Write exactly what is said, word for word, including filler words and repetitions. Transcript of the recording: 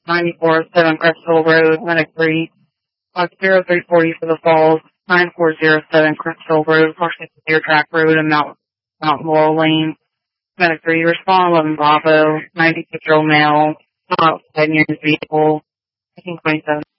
ninety-four oh seven Cresthill Road, Medic three. Box zero three four zero for the Falls, nine four zero seven Cresthill Road, Washington Deer Track Road, and Mount, Mount Laurel Lane. Medic three, respond eleven Bravo, ninety-six year old male, outside near his vehicle, nineteen twenty-seven.